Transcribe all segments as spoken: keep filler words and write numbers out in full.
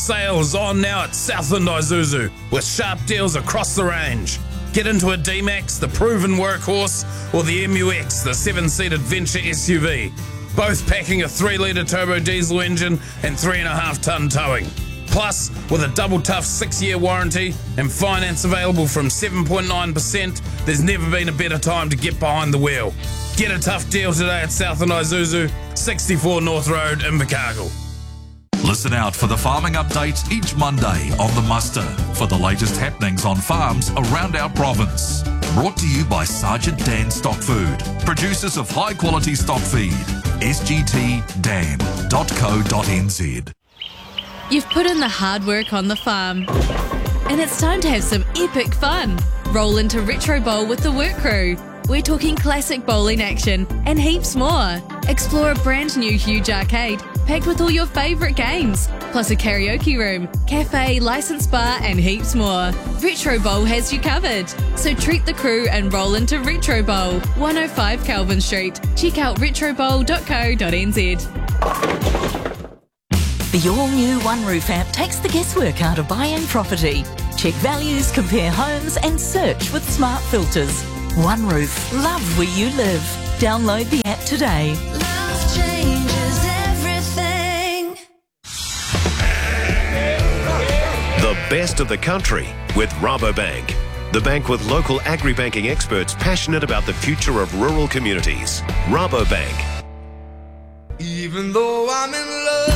Sales on now at Southland Isuzu with sharp deals across the range. Get into a D-Max, the proven workhorse, or the M U X, the seven-seat adventure S U V. Both packing a three litre turbo diesel engine and three and a half tonne towing. Plus, with a double tough six-year warranty and finance available from seven point nine percent, there's never been a better time to get behind the wheel. Get a tough deal today at Southland Isuzu, sixty-four North Road, Invercargill. Listen out for the farming update each Monday on The Muster for the latest happenings on farms around our province. Brought to you by Sergeant Dan Stock Food, producers of high-quality stock feed. s g t dan dot co dot n z. You've put in the hard work on the farm, and it's time to have some epic fun. Roll into Retro Bowl with the work crew. We're talking classic bowling action and heaps more. Explore a brand new huge arcade packed with all your favourite games, plus a karaoke room, cafe, licensed bar and heaps more. Retro Bowl has you covered. So treat the crew and roll into Retro Bowl, one oh five Calvin Street. Check out retro bowl dot co dot n z. The all-new One Roof app takes the guesswork out of buying property. Check values, compare homes and search with smart filters. One Roof, love where you live. Download the app today. Love changes everything. The best of the country with Rabobank, the bank with local agri-banking experts passionate about the future of rural communities. Rabobank. Even though I'm in love.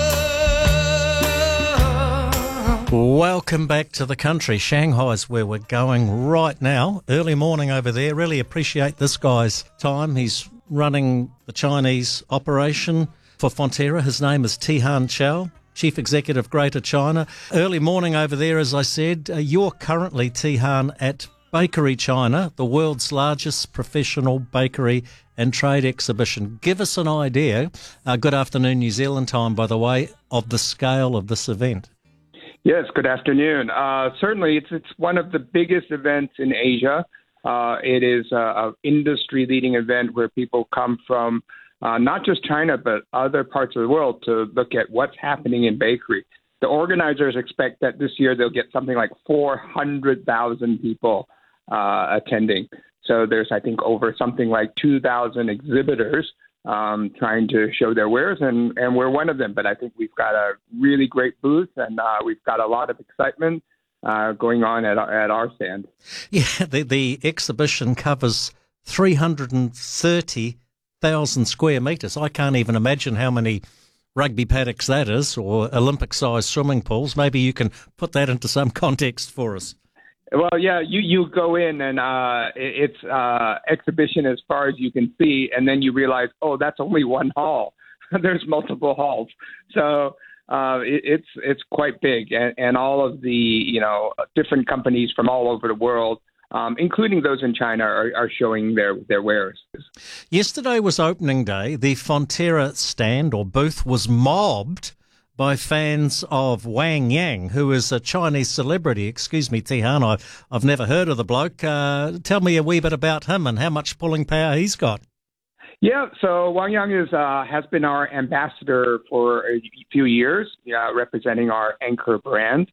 Welcome back to the country. Shanghai's where we're going right now. Early morning over there. Really appreciate this guy's time. He's running the Chinese operation for Fonterra. His name is Tihan Chow, Chief Executive Greater China. Early morning over there, as I said. Uh, you're currently, Tihan, at Bakery China, the world's largest professional bakery and trade exhibition. Give us an idea, uh, good afternoon New Zealand time, by the way, of the scale of this event. Yes, good afternoon. Uh, certainly, it's it's one of the biggest events in Asia. Uh, it is an industry-leading event where people come from uh, not just China, but other parts of the world to look at what's happening in bakery. The organizers expect that this year they'll get something like four hundred thousand people uh, attending. So there's, I think, over something like two thousand exhibitors um, trying to show their wares, and, and we're one of them. But I think we've got a really great booth, and uh, we've got a lot of excitement uh, going on at, at our stand. Yeah, the, the exhibition covers three hundred thirty thousand square metres. I can't even imagine how many rugby paddocks that is, or Olympic-sized swimming pools. Maybe you can put that into some context for us. Well, yeah, you, you go in and uh, it's uh, exhibition as far as you can see, and then you realize, oh, that's only one hall. There's multiple halls. So uh, it, it's it's quite big, and, and all of the, you know, different companies from all over the world, um, including those in China, are, are showing their, their wares. Yesterday was opening day. The Fonterra stand or booth was mobbed by fans of Wang Yang, who is a Chinese celebrity. Excuse me, Tihan, I've, I've never heard of the bloke. Uh, tell me a wee bit about him and how much pulling power he's got. Yeah, so Wang Yang is uh, has been our ambassador for a few years, uh, representing our Anchor brand,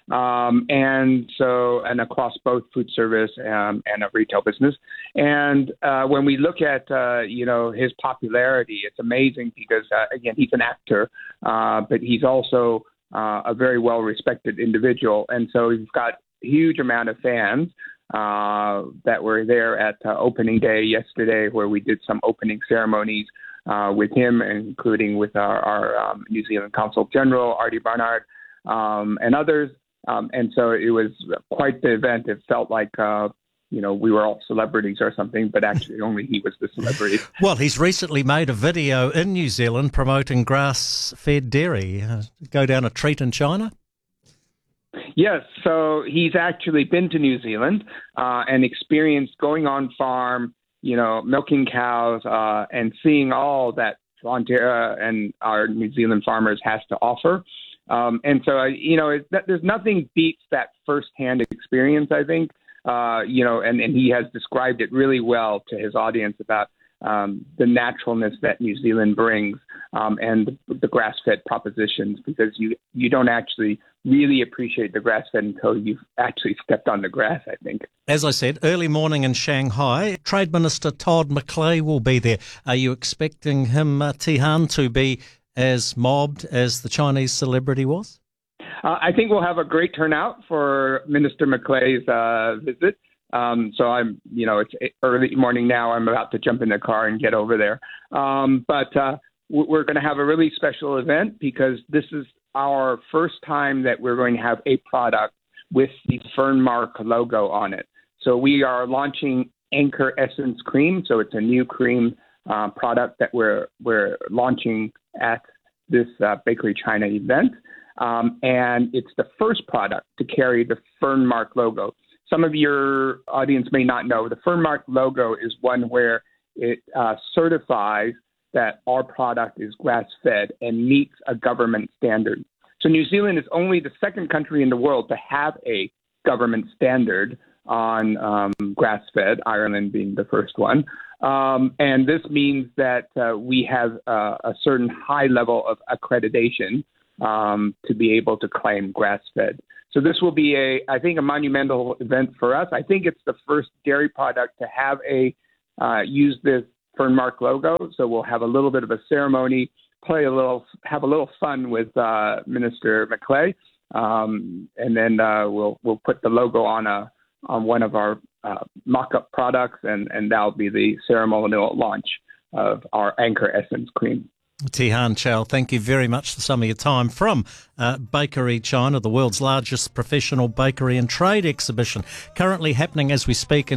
um, and so and across both food service um, and a retail business. And uh, when we look at uh, you know his popularity, it's amazing because uh, again he's an actor, uh, but he's also uh, a very well respected individual, and so he's got a huge amount of fans uh, that were there at uh, opening day yesterday, where we did some opening ceremonies uh, with him, including with our, our um, New Zealand Consul General, Artie Barnard, um, and others. Um, and so it was quite the event. It felt like, uh, you know, we were all celebrities or something, but actually only he was the celebrity. Well, he's recently made a video in New Zealand promoting grass-fed dairy. Uh, go down a treat in China? Yes, so he's actually been to New Zealand uh, and experienced going on farm, you know, milking cows uh, and seeing all that Fonterra and our New Zealand farmers has to offer. Um, and so, uh, you know, it, there's nothing beats that firsthand experience, I think, uh, you know, and, and he has described it really well to his audience about um, the naturalness that New Zealand brings um, and the, the grass-fed propositions, because you, you don't actually really appreciate the grass-fed until you've actually stepped on the grass, I think. As I said, early morning in Shanghai, Trade Minister Todd McClay will be there. Are you expecting him, uh, Tihan, to be as mobbed as the Chinese celebrity was? Uh, I think we'll have a great turnout for Minister McClay's uh, visit. Um, so I'm, you know, it's early morning now. I'm about to jump in the car and get over there. Um, but uh, we're going to have a really special event because this is our first time that we're going to have a product with the Fernmark logo on it. So we are launching Anchor Essence Cream. So it's a new cream uh, product that we're we're launching at this uh, Bakery China event. Um, and it's the first product to carry the Fernmark logo. Some of your audience may not know the Fernmark logo is one where it uh, certifies that our product is grass-fed and meets a government standard. So New Zealand is only the second country in the world to have a government standard on um, grass-fed, Ireland being the first one. Um, and this means that uh, we have uh, a certain high level of accreditation um, to be able to claim grass-fed. So this will be, a, I think, a monumental event for us. I think it's the first dairy product to have a uh, use this Fernmark logo. So we'll have a little bit of a ceremony, play a little, have a little fun with uh, Minister McClay, um, and then uh, we'll we'll put the logo on a on one of our uh, mock-up products, and and that'll be the ceremonial launch of our Anchor Essence Cream. Tihan Chow, thank you very much for some of your time from uh, Bakery China, the world's largest professional bakery and trade exhibition, currently happening as we speak in